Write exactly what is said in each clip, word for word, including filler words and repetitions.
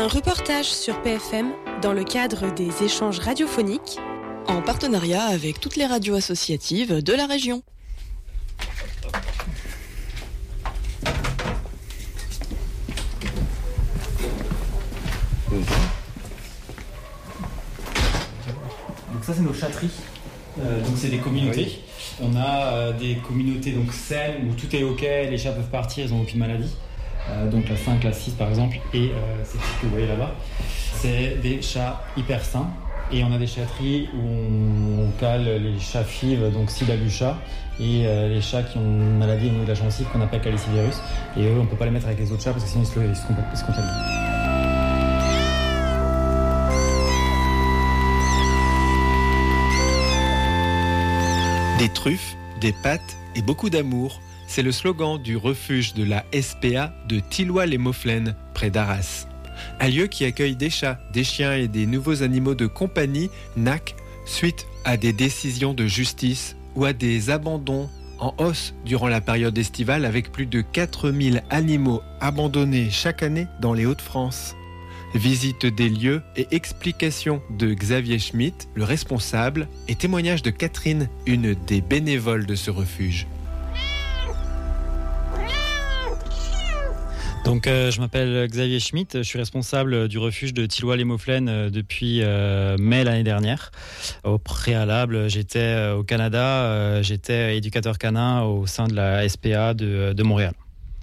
Un reportage sur P F M dans le cadre des échanges radiophoniques en partenariat avec toutes les radios associatives de la région. Donc ça c'est nos châteries, euh, donc c'est des communautés. Oui. On a euh, des communautés donc saines où tout est ok, les chats peuvent partir, ils n'ont aucune maladie. Euh, donc la cinq, la six par exemple, et euh, celle que vous voyez là-bas, c'est des chats hyper sains. Et on a des châteries où on, on cale les chats F I V, donc sida lucha, et euh, les chats qui ont une maladie au niveau de la gencive qu'on appelle calicivirus. Et eux, on ne peut pas les mettre avec les autres chats parce que sinon ils se, ils se, ils se contaminent. Des truffes, des pâtes et beaucoup d'amour, c'est le slogan du refuge de la S P A de Tilloy-les-Mauflaines, près d'Arras. Un lieu qui accueille des chats, des chiens et des nouveaux animaux de compagnie, N A C, suite à des décisions de justice ou à des abandons en hausse durant la période estivale avec plus de quatre mille animaux abandonnés chaque année dans les Hauts-de-France. Visite des lieux et explications de Xavier Schmitt, le responsable, et témoignage de Catherine, une des bénévoles de ce refuge. Donc euh, je m'appelle Xavier Schmitt, je suis responsable du refuge de Tilloy-les-Mauflaines euh, depuis euh, mai l'année dernière. Au préalable, j'étais euh, au Canada, euh, j'étais éducateur canin au sein de la S P A de, de Montréal.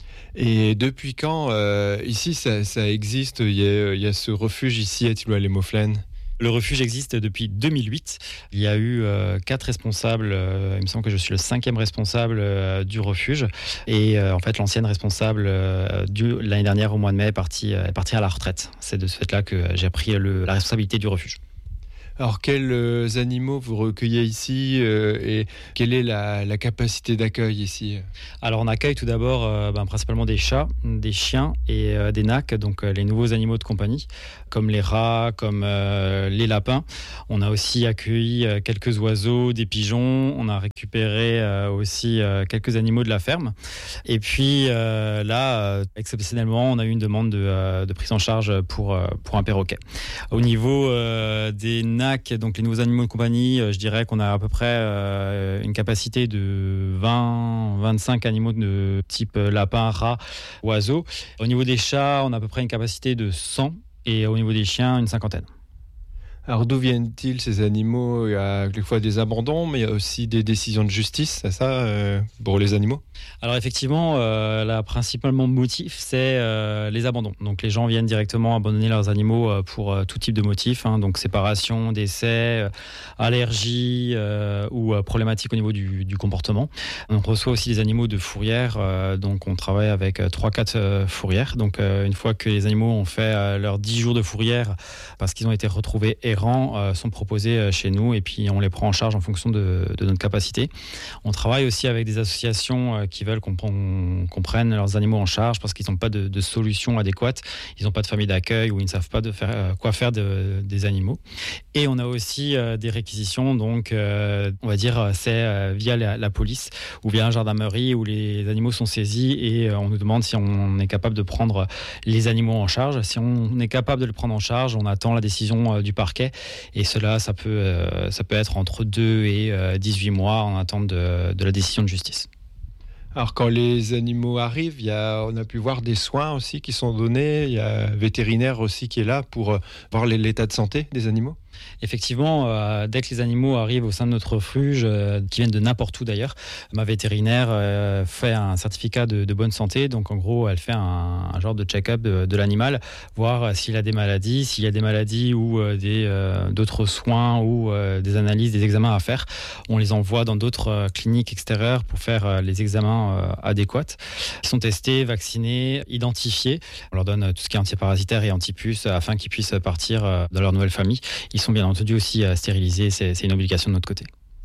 Et depuis quand euh, ici ça, ça existe, il y, a, il y a ce refuge ici à Tilloy-les-Mauflaines? Le refuge existe depuis deux mille huit. Il y a eu euh, quatre responsables. Euh, il me semble que je suis le cinquième responsable euh, du refuge. Et euh, en fait, l'ancienne responsable euh, du, l'année dernière, au mois de mai, est partie, est partie à la retraite. C'est de ce fait-là que j'ai pris le, la responsabilité du refuge. Alors, quels euh, animaux vous recueillez ici euh, et quelle est la, la capacité d'accueil ici? Alors, on accueille tout d'abord euh, ben, principalement des chats, des chiens et euh, des N A C, donc euh, les nouveaux animaux de compagnie, comme les rats, comme euh, les lapins. On a aussi accueilli euh, quelques oiseaux, des pigeons. On a récupéré euh, aussi euh, quelques animaux de la ferme. Et puis euh, là, euh, exceptionnellement, on a eu une demande de, euh, de prise en charge pour, euh, pour un perroquet. Au niveau euh, des N A C, donc les nouveaux animaux de compagnie, je dirais qu'on a à peu près euh, une capacité de vingt à vingt-cinq animaux de type lapin, rat, oiseau. Au niveau des chats, on a à peu près une capacité de cent et au niveau des chiens, une cinquantaine. Alors d'où viennent-ils ces animaux? Il y a quelquefois des abandons, mais il y a aussi des décisions de justice, c'est ça, euh, pour les animaux? Alors effectivement, euh, le principal motif, c'est euh, les abandons. Donc les gens viennent directement abandonner leurs animaux euh, pour euh, tout type de motifs, hein, donc séparation, décès, euh, allergie euh, ou euh, problématiques au niveau du, du comportement. On reçoit aussi des animaux de fourrière, euh, donc on travaille avec trois quatre euh, fourrières. Donc euh, une fois que les animaux ont fait euh, leurs dix jours de fourrière, parce qu'ils ont été retrouvés errants, Euh, sont proposés euh, chez nous et puis on les prend en charge en fonction de, de notre capacité. On travaille aussi avec des associations euh, qui veulent qu'on, qu'on prenne leurs animaux en charge parce qu'ils n'ont pas de, de solution adéquate, ils n'ont pas de famille d'accueil ou ils ne savent pas de faire, euh, quoi faire de, des animaux. Et on a aussi euh, des réquisitions, donc euh, on va dire c'est euh, via la, la police ou via la gendarmerie où les animaux sont saisis et euh, on nous demande si on est capable de prendre les animaux en charge. Si on est capable de le prendre en charge, on attend la décision euh, du parquet. Et cela, ça peut, euh, ça peut être entre deux et euh, dix-huit mois en attente de, de la décision de justice. Alors quand les animaux arrivent, il y a, on a pu voir des soins aussi qui sont donnés. Il y a un vétérinaire aussi qui est là pour euh, voir l'état de santé des animaux. Effectivement, euh, dès que les animaux arrivent au sein de notre refuge, euh, qui viennent de n'importe où d'ailleurs, ma vétérinaire euh, fait un certificat de, de bonne santé. Donc en gros, elle fait un, un genre de check-up de, de l'animal, voir s'il a des maladies, s'il y a des maladies ou euh, des, euh, d'autres soins ou euh, des analyses, des examens à faire. On les envoie dans d'autres euh, cliniques extérieures pour faire euh, les examens euh, adéquats. Ils sont testés, vaccinés, identifiés. On leur donne tout ce qui est antiparasitaire et antipuce afin qu'ils puissent partir euh, dans leur nouvelle famille. Ils sont bien entendu aussi stérilisés, c'est, c'est une obligation de notre côté.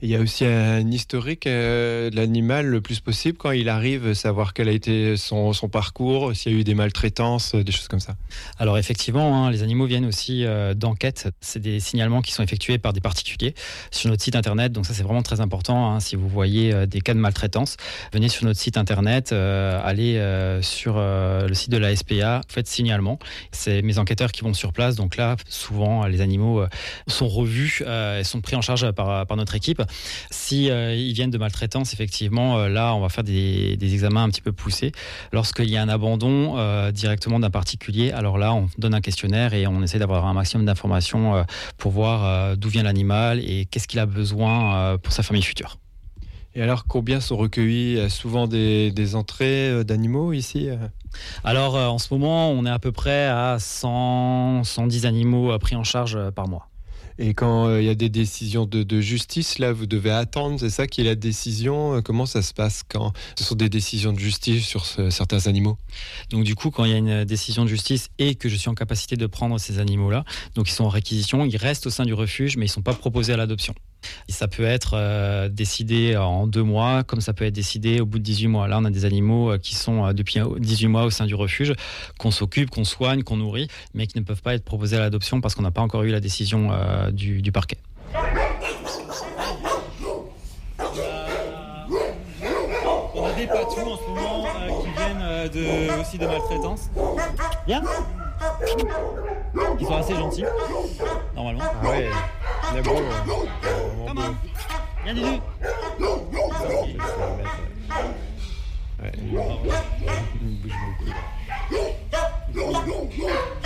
Il y a aussi un historique euh, de l'animal le plus possible quand il arrive, savoir quel a été son, son parcours, s'il y a eu des maltraitances, des choses comme ça. Alors effectivement, hein, les animaux viennent aussi euh, d'enquêtes. C'est des signalements qui sont effectués par des particuliers sur notre site internet. Donc ça c'est vraiment très important. Hein, si vous voyez euh, des cas de maltraitance, venez sur notre site internet, euh, allez euh, sur euh, le site de la S P A, faites signalement. C'est mes enquêteurs qui vont sur place. Donc là, souvent les animaux euh, sont revus euh, et sont pris en charge par, par notre équipe. Si euh, ils viennent de maltraitance, effectivement, euh, là, on va faire des, des examens un petit peu poussés. Lorsqu'il y a un abandon euh, directement d'un particulier, alors là, on donne un questionnaire et on essaie d'avoir un maximum d'informations euh, pour voir euh, d'où vient l'animal et qu'est-ce qu'il a besoin euh, pour sa famille future. Et alors, combien sont recueillis? Il y a souvent des, des entrées d'animaux ici? Alors, euh, en ce moment, on est à peu près à cent, cent dix animaux euh, pris en charge euh, par mois. Et quand il euh, y a des décisions de, de justice, là, vous devez attendre, c'est ça qui est la décision? Comment ça se passe quand ce sont des décisions de justice sur ce, certains animaux? Donc du coup, quand il y a une décision de justice et que je suis en capacité de prendre ces animaux-là, donc ils sont en réquisition, ils restent au sein du refuge, mais ils ne sont pas proposés à l'adoption. Et ça peut être euh, décidé en deux mois, comme ça peut être décidé au bout de dix-huit mois. Là, on a des animaux qui sont euh, depuis dix-huit mois au sein du refuge, qu'on s'occupe, qu'on soigne, qu'on nourrit, mais qui ne peuvent pas être proposés à l'adoption parce qu'on n'a pas encore eu la décision euh, du, du parquet. On a des patous en ce moment euh, qui viennent euh, de, aussi de maltraitance. Bien. Ils sont assez gentils, normalement. Ah ouais, mais bon. Euh, Comment bon. Bien Didu. Okay. Ouais, il bouge beaucoup.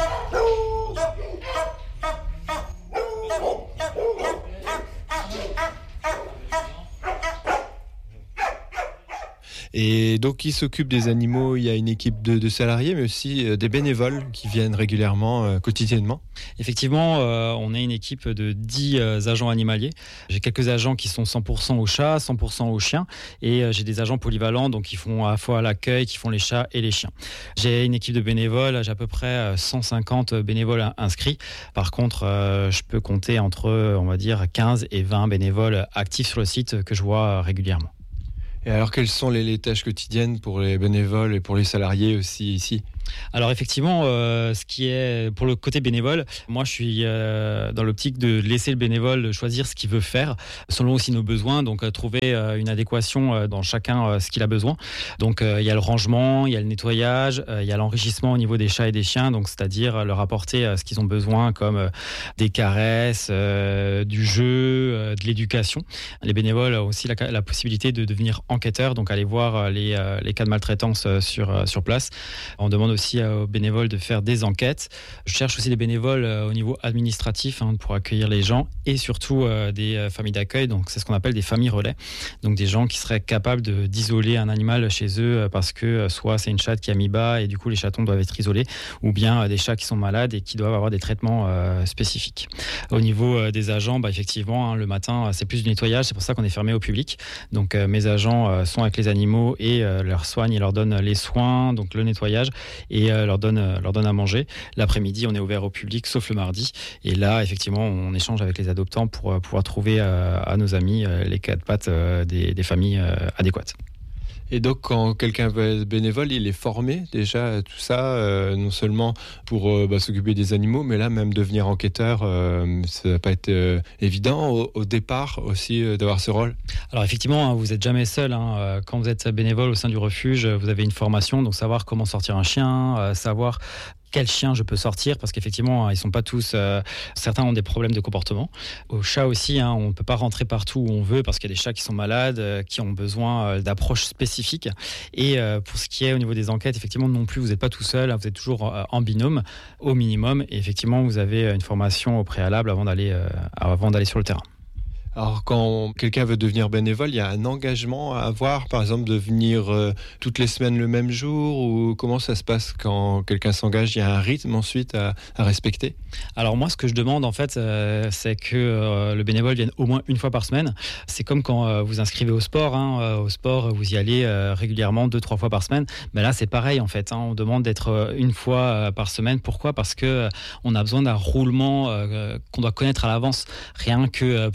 Et donc, qui s'occupe des animaux? Il y a une équipe de, de salariés, mais aussi euh, des bénévoles qui viennent régulièrement, euh, quotidiennement. Effectivement, euh, on est une équipe de dix euh, agents animaliers. J'ai quelques agents qui sont cent pour cent aux chats, cent pour cent aux chiens. Et euh, j'ai des agents polyvalents, donc qui font à la fois l'accueil, qui font les chats et les chiens. J'ai une équipe de bénévoles, j'ai à peu près cent cinquante bénévoles inscrits. Par contre, euh, je peux compter entre, on va dire, quinze et vingt bénévoles actifs sur le site que je vois régulièrement. Et alors, quelles sont les, les tâches quotidiennes pour les bénévoles et pour les salariés aussi ici? Alors effectivement, euh, ce qui est pour le côté bénévole, moi je suis euh, dans l'optique de laisser le bénévole choisir ce qu'il veut faire, selon aussi nos besoins, donc euh, trouver euh, une adéquation euh, dans chacun euh, ce qu'il a besoin. Donc euh, il y a le rangement, il y a le nettoyage, euh, il y a l'enrichissement au niveau des chats et des chiens, donc c'est-à-dire leur apporter euh, ce qu'ils ont besoin comme euh, des caresses, euh, du jeu, euh, de l'éducation. Les bénévoles ont aussi la, la possibilité de devenir enquêteurs, donc aller voir euh, les, euh, les cas de maltraitance euh, sur, euh, sur place. On demande aussi aux bénévoles de faire des enquêtes. Je cherche aussi des bénévoles au niveau administratif hein, pour accueillir les gens et surtout euh, des familles d'accueil. Donc c'est ce qu'on appelle des familles relais. Donc des gens qui seraient capables de, d'isoler un animal chez eux parce que soit c'est une chatte qui a mis bas et du coup les chatons doivent être isolés, ou bien euh, des chats qui sont malades et qui doivent avoir des traitements euh, spécifiques. Au niveau euh, des agents, bah, effectivement, hein, le matin c'est plus du nettoyage. C'est pour ça qu'on est fermé au public. Donc euh, mes agents euh, sont avec les animaux et euh, leur soignent et leur donnent les soins, donc le nettoyage, et euh, leur, donne, euh, leur donne à manger. L'après-midi, on est ouvert au public, sauf le mardi. Et là, effectivement, on échange avec les adoptants pour euh, pouvoir trouver euh, à nos amis euh, les quatre pattes euh, des, des familles euh, adéquates. Et donc, quand quelqu'un veut être bénévole, il est formé déjà à tout ça, euh, non seulement pour euh, bah, s'occuper des animaux, mais là, même devenir enquêteur, euh, ça va pas être euh, évident au, au départ aussi euh, d'avoir ce rôle. Alors effectivement, hein, vous n'êtes jamais seul. Hein. Quand vous êtes bénévole au sein du refuge, vous avez une formation, donc savoir comment sortir un chien, euh, savoir quel chien je peux sortir, parce qu'effectivement, ils sont pas tous... Euh, certains ont des problèmes de comportement. Aux chats aussi, hein, on ne peut pas rentrer partout où on veut, parce qu'il y a des chats qui sont malades, euh, qui ont besoin euh, d'approches spécifiques. Et euh, pour ce qui est au niveau des enquêtes, effectivement, non plus, vous n'êtes pas tout seul, hein, vous êtes toujours euh, en binôme, au minimum. Et effectivement, vous avez une formation au préalable avant d'aller, euh, avant d'aller sur le terrain. Alors, quand quelqu'un veut devenir bénévole, il y a un engagement à avoir, par exemple, de venir euh, toutes les semaines le même jour, ou comment ça se passe quand quelqu'un s'engage? Il y a un rythme ensuite à, à respecter? Alors moi, ce que je demande, en fait, euh, c'est que euh, le bénévole vienne au moins une fois par semaine. C'est comme quand euh, vous inscrivez au sport. Hein, euh, au sport, vous y allez euh, régulièrement, deux, trois fois par semaine. Mais là, c'est pareil, en fait. Hein, on demande d'être euh, une fois euh, par semaine. Pourquoi? Parce que euh, on a besoin d'un roulement euh, qu'on doit connaître à l'avance. Rien que euh, pour euh,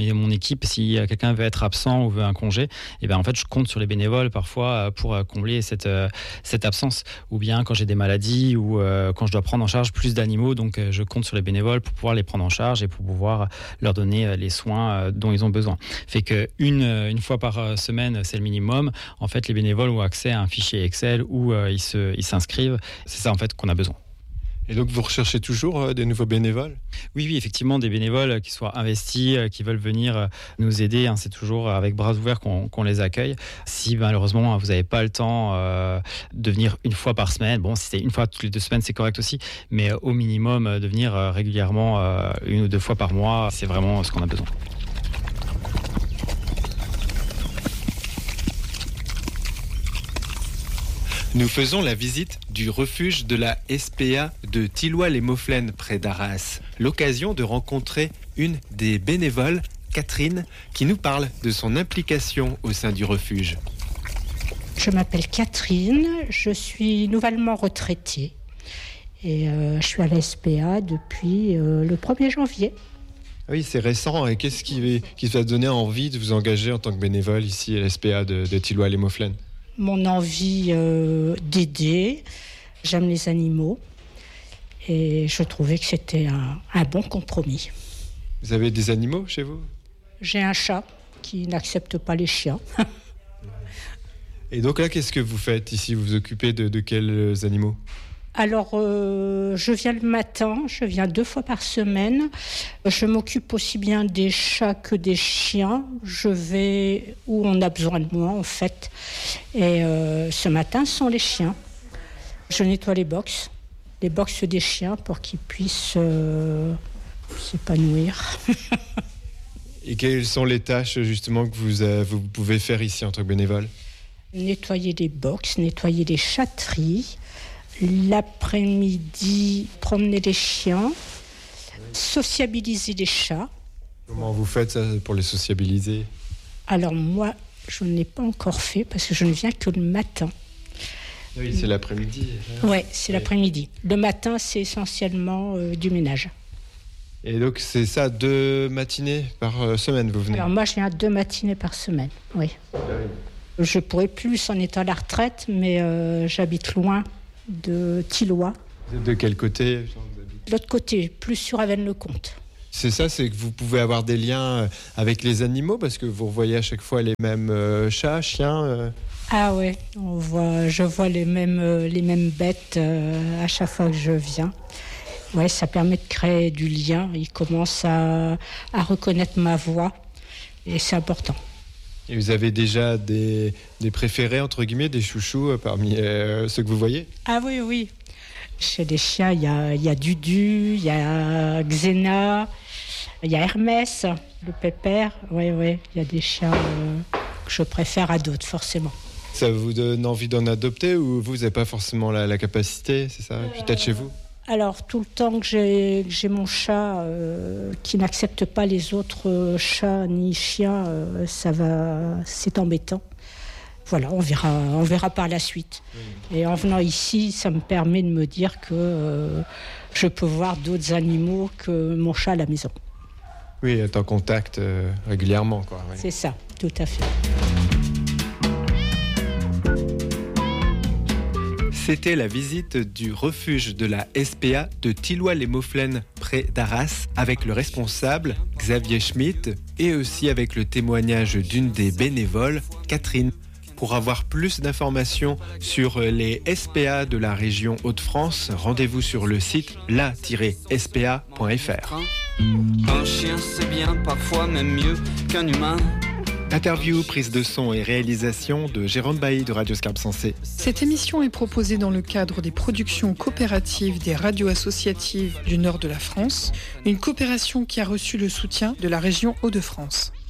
mais mon équipe, si quelqu'un veut être absent ou veut un congé, et ben en fait je compte sur les bénévoles parfois pour combler cette cette absence, ou bien quand j'ai des maladies ou euh, quand je dois prendre en charge plus d'animaux, donc euh, je compte sur les bénévoles pour pouvoir les prendre en charge et pour pouvoir leur donner euh, les soins euh, dont ils ont besoin. Fait que une une fois par semaine, c'est le minimum. En fait, les bénévoles ont accès à un fichier Excel où euh, ils se ils s'inscrivent. C'est ça en fait qu'on a besoin. Et donc, vous recherchez toujours euh, des nouveaux bénévoles ? Oui, oui, effectivement, des bénévoles qui soient investis, euh, qui veulent venir euh, nous aider. Hein, c'est toujours avec bras ouverts qu'on, qu'on les accueille. Si malheureusement, vous n'avez pas le temps euh, de venir une fois par semaine, bon, si c'est une fois toutes les deux semaines, c'est correct aussi, mais euh, au minimum, euh, de venir euh, régulièrement euh, une ou deux fois par mois, c'est vraiment ce qu'on a besoin. Nous faisons la visite du refuge de la S P A de Tilloy-les-Mauflaines, près d'Arras. L'occasion de rencontrer une des bénévoles, Catherine, qui nous parle de son implication au sein du refuge. Je m'appelle Catherine, je suis nouvellement retraitée et euh, je suis à la S P A depuis euh, le premier janvier. Oui, c'est récent. Et qu'est-ce qui, qui vous a donné envie de vous engager en tant que bénévole ici à la S P A de, de Tilloy-les-Mauflaines ? Mon envie euh, d'aider, j'aime les animaux et je trouvais que c'était un, un bon compromis. Vous avez des animaux chez vous ? J'ai un chat qui n'accepte pas les chiens. Et donc là, qu'est-ce que vous faites ici ? Vous vous occupez de, de quels animaux ? Alors, euh, je viens le matin, je viens deux fois par semaine. Je m'occupe aussi bien des chats que des chiens. Je vais où on a besoin de moi, en fait. Et euh, ce matin, ce sont les chiens. Je nettoie les box, les box des chiens pour qu'ils puissent euh, s'épanouir. Et quelles sont les tâches, justement, que vous, euh, vous pouvez faire ici en tant que bénévole ? Nettoyer les box, nettoyer les chatteries. L'après-midi, promener les chiens, sociabiliser les chats. Comment vous faites ça pour les sociabiliser ? Alors moi, je ne l'ai pas encore fait parce que je ne viens que le matin. Oui, c'est l'après-midi. Oui, c'est l'après-midi. Le matin, c'est essentiellement euh, du ménage. Et donc, c'est ça, deux matinées par semaine, vous venez ? Alors moi, je viens deux matinées par semaine, oui. Je pourrais plus en étant à la retraite, mais euh, j'habite loin de Tilloy. Vous êtes de quel côté ? De l'autre côté, plus sur Avesnes-le-Comte. C'est ça, c'est que vous pouvez avoir des liens avec les animaux parce que vous revoyez à chaque fois les mêmes euh, chats, chiens. Euh... Ah ouais, on voit, je vois les mêmes, euh, les mêmes bêtes euh, à chaque fois que je viens. Ouais, ça permet de créer du lien. Ils commencent à, à reconnaître ma voix et c'est important. Et vous avez déjà des, des préférés, entre guillemets, des chouchous euh, parmi euh, ceux que vous voyez ? Ah oui, oui. Chez les chiens, il y a, y a Dudu, il y a Xena, il y a Hermès, le pépère. Oui, oui, il y a des chiens euh, que je préfère à d'autres, forcément. Ça vous donne envie d'en adopter ou vous n'avez pas forcément la, la capacité, c'est ça ? euh... Peut-être chez vous ? Alors, tout le temps que j'ai, que j'ai mon chat euh, qui n'accepte pas les autres chats ni chiens, euh, ça va, c'est embêtant. Voilà, on verra, on verra par la suite. Oui. Et en venant ici, ça me permet de me dire que euh, je peux voir d'autres animaux que mon chat à la maison. Oui, être en contact euh, régulièrement, quoi. Oui. C'est ça, tout à fait. C'était la visite du refuge de la S P A de Tilloy-les-Mauflaines, près d'Arras, avec le responsable, Xavier Schmitt, et aussi avec le témoignage d'une des bénévoles, Catherine. Pour avoir plus d'informations sur les S P A de la région Hauts-de-France, rendez-vous sur le site la tiret s p a point f r. Un chien, c'est bien, parfois même mieux qu'un humain. Interview, prise de son et réalisation de Jérôme Bailly de Radio Scarpe Sensée. Cette émission est proposée dans le cadre des productions coopératives des radios associatives du nord de la France, une coopération qui a reçu le soutien de la région Hauts-de-France.